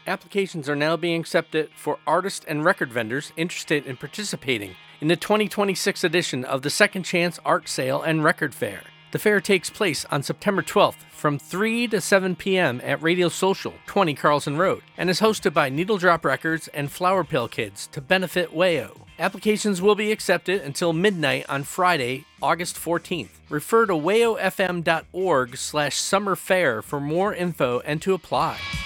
Applications are now being accepted for artists and record vendors interested in participating in the 2026 edition of the Second Chance Art Sale and Record Fair. The fair takes place on September 12th from 3 to 7 p.m. at Radio Social, 20 Carlson Road, and is hosted by Needle Drop Records and Flower Pill Kids to benefit WAYO. Applications will be accepted until midnight on Friday, August 14th. Refer to wayofm.org/summerfair for more info and to apply.